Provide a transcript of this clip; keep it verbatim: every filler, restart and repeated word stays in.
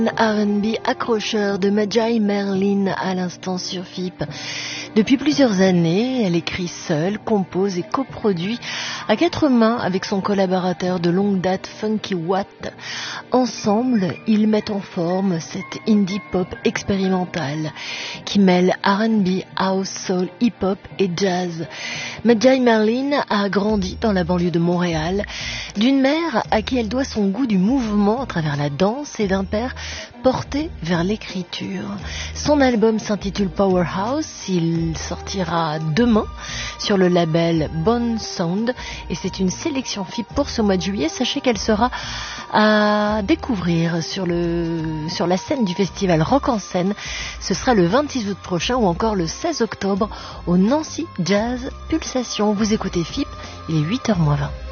R and B accrocheur de Majai Merlin à l'instant sur F I P. Depuis plusieurs années, elle écrit seule, compose et coproduit à quatre mains avec son collaborateur de longue date Funky Watt. Ensemble, ils mettent en forme cette indie pop expérimentale qui mêle R and B, house, soul, hip-hop et jazz. Majai Merlin a grandi dans la banlieue de Montréal, d'une mère à qui elle doit son goût du mouvement à travers la danse et d'un père porté vers l'écriture. Son album s'intitule Powerhouse, il sortira demain sur le label Bone Sound et c'est une sélection F I P pour ce mois de juillet. Sachez qu'elle sera à découvrir sur, le, sur la scène du festival Rock en Scène. Ce sera le vingt-six août prochain ou encore le seize octobre au Nancy Jazz Pulsation. Vous écoutez F I P, il est huit heures moins vingt.